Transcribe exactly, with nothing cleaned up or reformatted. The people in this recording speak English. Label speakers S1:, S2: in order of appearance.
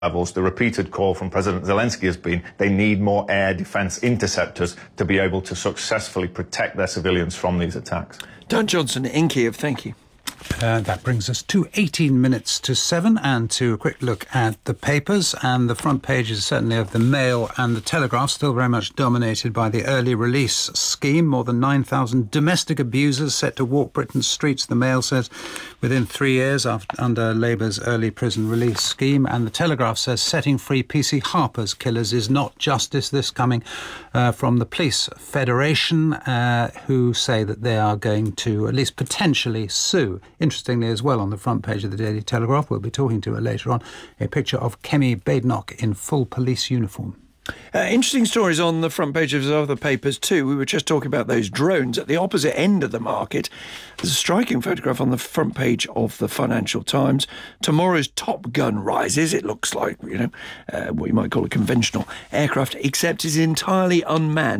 S1: levels, the repeated call from President Zelensky has been they need more air defence interceptors to be able to successfully protect their civilians from these attacks.
S2: Dan Johnson in Kiev, thank you.
S3: Uh, that brings us to eighteen minutes to seven, and to a quick look at the papers. And the front pages certainly of the Mail and the Telegraph still very much dominated by the early release scheme. More than nine thousand domestic abusers set to walk Britain's streets, the Mail says, within three years after, under Labour's early prison release scheme. And the Telegraph says setting free P C Harper's killers is not justice. This coming uh, from the Police Federation, uh, who say that they are going to at least potentially sue. Interestingly as well, on the front page of the Daily Telegraph, we'll be talking to her later on, a picture of Kemi Badenoch in full police uniform.
S2: Uh, interesting stories on the front pages of other papers too. We were just talking about those drones at the opposite end of the market. There's a striking photograph on the front page of the Financial Times. Tomorrow's Top Gun rises. It looks like, you know, uh, what you might call a conventional aircraft, except is entirely unmanned.